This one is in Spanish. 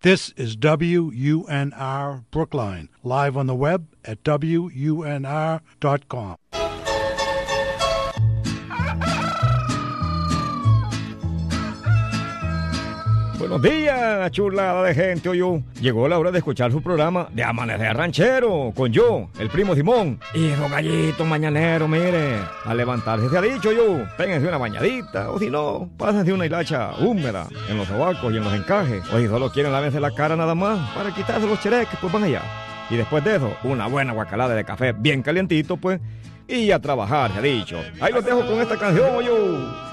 This is WUNR Brookline, live on the web at WUNR.com. Buenos días, chulada de gente, oyó. Llegó la hora de escuchar su programa de Amanecer Ranchero, con yo, el primo Simón, y don Gallito Mañanero, mire. A levantarse se ha dicho yo, péguense una bañadita, o si no, pásense una hilacha húmeda en los sobacos y en los encajes. O si solo quieren lavarse la cara nada más, para quitarse los chereques, pues van allá. Y después de eso, una buena guacalada de café bien calientito, pues, y a trabajar, se ha dicho. Ahí los dejo con esta canción, yo.